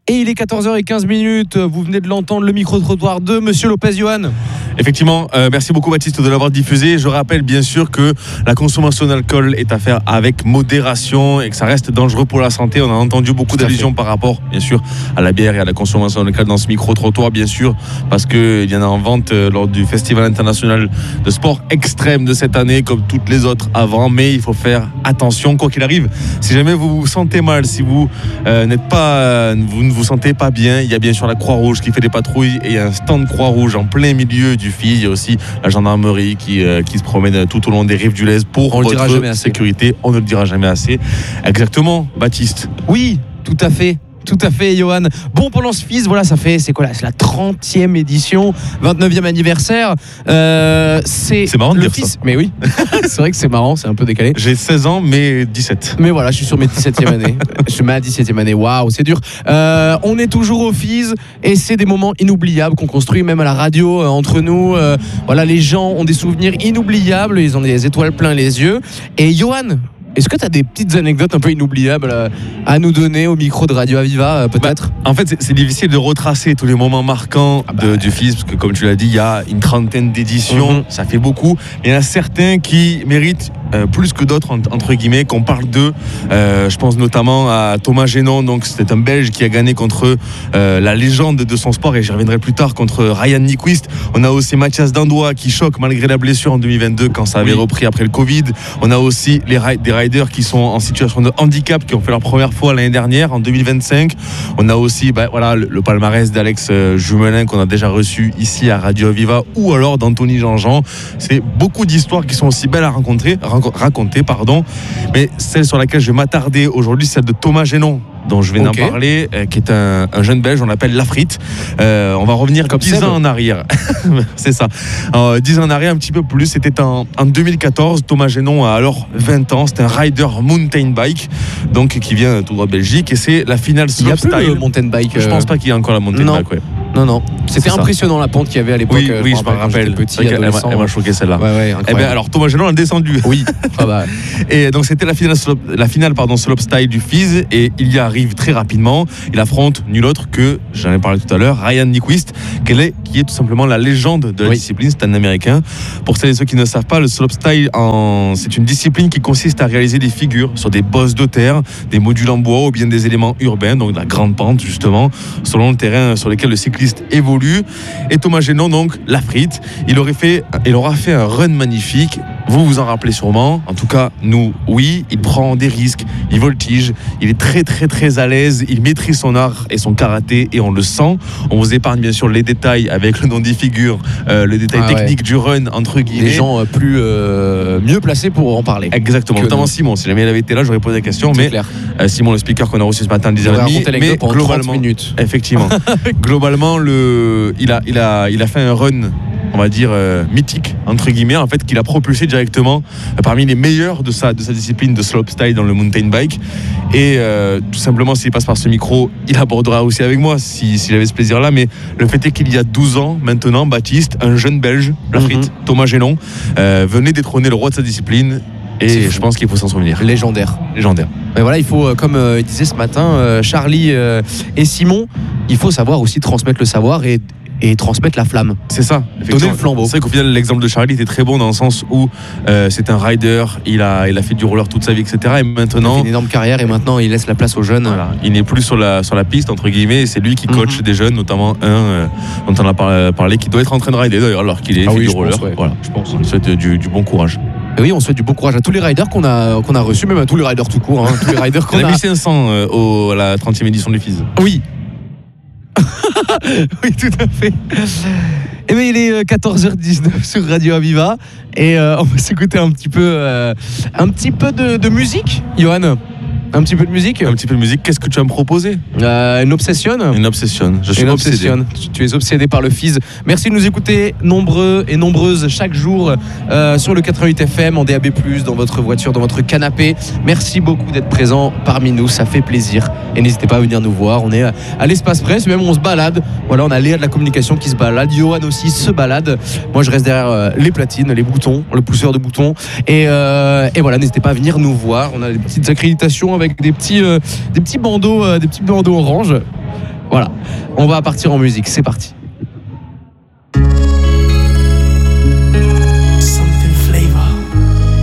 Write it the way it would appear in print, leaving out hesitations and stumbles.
Et il est 14h15. Vous venez de l'entendre, le micro-trottoir de Monsieur Lopez. Johan. Effectivement, merci beaucoup Baptiste de l'avoir diffusé. Je rappelle bien sûr que la consommation d'alcool est à faire avec modération et que ça reste dangereux pour la santé. On a entendu beaucoup d'allusions par rapport bien sûr à la bière et à la consommation d'alcool dans ce micro-trottoir, bien sûr, parce qu'il y en a en vente lors du Festival international de sport extrême de cette année, comme toutes les autres avant. Mais il faut faire attention, quoi qu'il arrive. Si jamais vous vous sentez mal, si vous vous ne vous sentez pas bien, il y a bien sûr la Croix-Rouge qui fait des patrouilles et il y a un stand Croix-Rouge en plein milieu du FIS. Il y a aussi la gendarmerie qui se promène tout au long des rives du Lez pour votre sécurité. On ne le dira jamais assez. Exactement, Baptiste. Oui, tout à fait. Tout à fait, Johan. Bon, pendant ce FIS, voilà, c'est quoi là ? C'est la 30e édition, 29e anniversaire. C'est marrant de dire FIS. ça. Mais oui, c'est vrai que c'est marrant, c'est un peu décalé. J'ai 16 ans, mais 17. Mais voilà, je suis sur mes 17e années. Je suis ma 17e année, waouh, c'est dur. On est toujours au FIS et c'est des moments inoubliables qu'on construit, même à la radio, entre nous. Voilà, les gens ont des souvenirs inoubliables, ils ont des étoiles plein les yeux. Et Johan, est-ce que tu as des petites anecdotes un peu inoubliables à nous donner au micro de Radio Aviva, peut-être ? En fait, c'est difficile de retracer tous les moments marquants du FIS, parce que comme tu l'as dit, il y a une trentaine d'éditions, ça fait beaucoup. Il y en a certains qui méritent plus que d'autres, entre guillemets, qu'on parle d'eux. Je pense notamment à Thomas Génon, donc c'était un Belge qui a gagné contre la légende de son sport, et j'y reviendrai plus tard, contre Ryan Nyquist. On a aussi Mathias Dandois qui choque malgré la blessure en 2022 quand ça avait repris après le Covid. On a aussi des riders qui sont en situation de handicap, qui ont fait leur première fois l'année dernière, en 2025. On a aussi le palmarès d'Alex Jumelin qu'on a déjà reçu ici à Radio Aviva, ou alors d'Anthony Jean-Jean. C'est beaucoup d'histoires qui sont aussi belles à raconter, mais celle sur laquelle je vais m'attarder aujourd'hui, c'est celle de Thomas Génon, dont je vais en parler, qui est un jeune Belge, on l'appelle Lafrite. On va revenir comme 10 ans en arrière. C'est ça. 10 ans en arrière, un petit peu plus. C'était en 2014. Thomas Génon a alors 20 ans. C'est un rider mountain bike, donc qui vient tout droit de Belgique. Et c'est la finale slopestyle. Il y a plus le mountain bike. Je pense pas qu'il y ait encore la mountain bike. Ouais. Non. C'était impressionnant la pente qu'il y avait à l'époque. Oui, je me rappelle. Petit, elle m'a choqué celle-là. Ouais, alors Thomas Génon a descendu. Oui. Et donc c'était la finale slopestyle du FIS, et il y arrive très rapidement. Il affronte nul autre que, j'en ai parlé tout à l'heure, Ryan Nyquist, qui est tout simplement la légende de la discipline. C'est un Américain. Pour celles et ceux qui ne savent pas, le slopestyle, c'est une discipline qui consiste à réaliser des figures sur des bosses de terre, des modules en bois ou bien des éléments urbains, donc de la grande pente justement, selon le terrain sur lequel le cycliste évolue. Et Thomas Génon, donc Lafrite, il aura fait un run magnifique. Vous vous en rappelez sûrement. En tout cas, nous, oui. Il prend des risques, il voltige, il est très très très à l'aise, il maîtrise son art et son karaté, et on le sent. On vous épargne bien sûr les détails avec le nom des figures, le détail technique du run, entre guillemets. Des gens mieux placés pour en parler. Exactement, notamment Simon. Si jamais il avait été là, j'aurais posé la question. Mais Simon, le speaker qu'on a reçu ce matin à 10h30, mais globalement, 30 minutes. Effectivement. Globalement, il a fait un run, on va dire mythique, entre guillemets, en fait, qu'il a propulsé directement parmi les meilleurs de sa discipline de slopestyle dans le mountain bike. Et tout simplement, s'il passe par ce micro, il abordera aussi avec moi s'il avait ce plaisir là. Mais le fait est qu'il y a 12 ans maintenant, Baptiste, un jeune Belge, Lafrite, Thomas Génon, venait détrôner le roi de sa discipline. Et je pense qu'il faut s'en souvenir. Légendaire. Mais voilà, il faut, comme il disait ce matin, Charlie et Simon, il faut savoir aussi transmettre le savoir et transmettre la flamme. C'est ça. Donner le flambeau. C'est vrai qu'au final, l'exemple de Charlie était très bon dans le sens où c'est un rider, il a fait du roller toute sa vie, etc. Et maintenant, il a fait une énorme carrière, et maintenant il laisse la place aux jeunes. Voilà. Il n'est plus sur la piste, entre guillemets, et c'est lui qui coach des jeunes, notamment un dont on a parlé, qui doit être en train de rider d'ailleurs, alors qu'il fait du roller. Voilà. Je pense. On lui souhaite du bon courage. Et oui, on souhaite du bon courage à tous les riders qu'on a reçus, même à tous les riders tout court. Tous les riders qu'on a. 1500 à la 30e édition du FIS. Oui. Oui, tout à fait. Eh bien, il est 14h19 sur Radio Aviva, et on va s'écouter un petit peu de musique, Johan. Un petit peu de musique. Qu'est-ce que tu vas me proposer ? Une obsession. Je suis obsédé. Tu es obsédé par le FIS. Merci de nous écouter nombreux et nombreuses chaque jour sur le 88 FM, en DAB+, dans votre voiture, dans votre canapé. Merci beaucoup d'être présent parmi nous, ça fait plaisir. Et n'hésitez pas à venir nous voir. On est à l'espace presse, même on se balade. Voilà, on a Léa de la communication qui se balade. Johan aussi se balade. Moi, je reste derrière les platines, les boutons, le pousseur de boutons. Et voilà, n'hésitez pas à venir nous voir. On a des petites accréditations avec des petits bandeaux orange. Voilà, on va partir en musique, c'est parti.